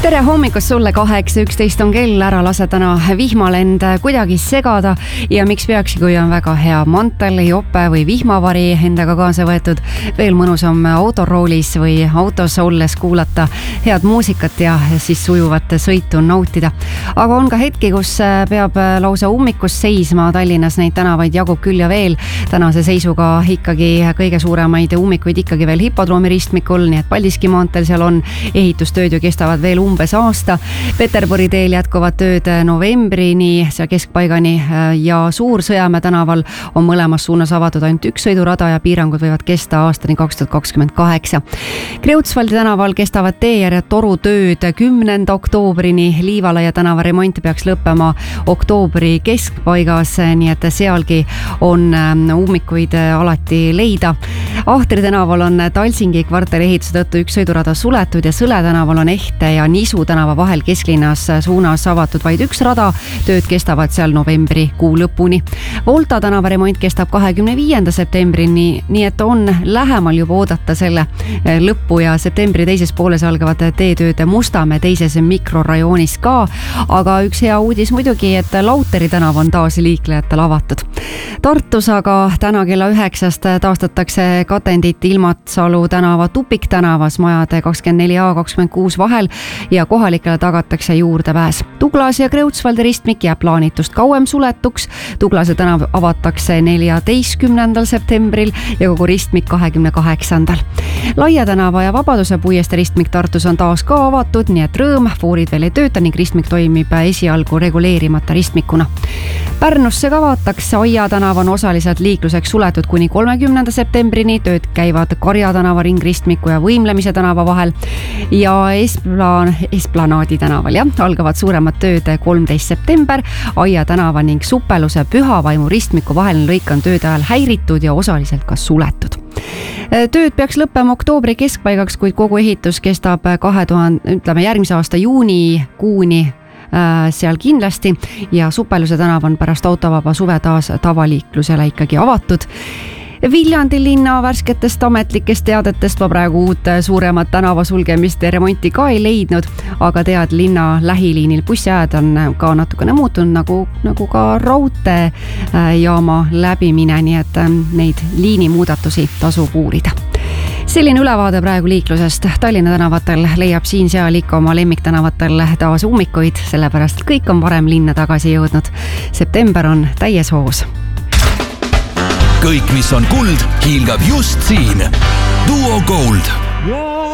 Tere hommikust sulle, 8.11 on kell, ära lase täna vihmalend kuidagi segada ja miks peaks, kui on väga hea mantel, jope või vihmavari endaga kaasa võetud, veel mõnusam autoroolis või autos olles kuulata head muusikat ja siis sujuvat sõitu nautida. Aga on ka hetki, kus peab lausa ummikus seisma, Tallinnas neid tänavaid jagub küll ja veel. Tänase seisuga ikkagi kõige suuremaid ummikuid ikkagi veel Hipodroomi ristmikul, nii et Paldiski maanteel seal on ehitustööd ju kestavad veel umbes aasta. Peterburi teel jätkuvad tööd novembrini, seal keskpaigani ja Suur-Sõjamäe tänaval on mõlemas suunas avatud ainult üks sõidurada ja piirangud võivad kesta aastani 2028. Kreutzwaldi tänaval kestavad teejärjed torutööd 10. oktoobrini, Liivalaia tänava remont peaks lõppema oktoobri keskpaigas, nii et sealgi on ummikuid alati leida. Ahtri tänaval on Talsingi kvartali ehituse tõttu üks sõidurada suletud ja Sõle tänaval on Ehte ja Nisu tänava vahel kesklinnas suunas avatud vaid üks rada. Tööd kestavad seal novembri kuu lõpuni. Volta tänava remont kestab 25. septembrini, nii et on lähemal juba oodata selle lõppu ja septembri teises pooles algavad teetööd Mustamäe teises mikrorajoonis ka. Aga üks hea uudis muidugi, et Lauteri tänav on taas liiklejatele avatud. Tartus aga täna kella 9 taastatakse katendit Ilmatsalu tänava Tupiktänavas majade 24A 26 vahel ja kohalikele tagatakse juurdepääs. Tuglase ja Kreutzwaldi ristmik jääb plaanitust kauem suletuks. Tuglase tänav avatakse 14. septembril ja kogu ristmik 28. Laia tänava ja Vabaduse puieste ristmik Tartus on taas ka avatud, nii et rõõm, foorid veel ei tööta ning ristmik toimib esialgu reguleerimata ristmikuna. Pärnusse ka vaataks, Aia tänav on osaliselt liikluseks suletud kuni 30. septembrini, tööd käivad Karja tänava ringristmiku ja Võimlemise tänava vahel ja Esplanaadi tänaval algavad suuremad tööd 13. september. Aia tänava ning Supeluse Pühavaimu ristmiku vaheline lõik on tööde ajal häiritud ja osaliselt ka suletud. Tööd peaks lõppema oktoobri keskpaigaks, kuid kogu ehitus kestab järgmise aasta juunikuuni seal kindlasti ja Supeluse tänav on pärast autovaba suve taas tavaliiklusele ikkagi avatud. Viljandi linna värsketest ametlikest teadetest ma praegu uut suuremat tänava sulgemist ja remonti ka ei leidnud, aga tead, linna lähiliinil bussiajad on ka natukene muutunud nagu ka raudteejaama läbimine, nii et neid liinimuudatusi tasub uurida. Selline ülevaade praegu liiklusest. Tallinna tänavatel leiab siin-seal ikka oma lemmiktänavatel taas ummikuid, sellepärast kõik on varem linna tagasi jõudnud. September on täies hoos. Kõik, mis on kuld, hiilgab just siin. Duo Gold.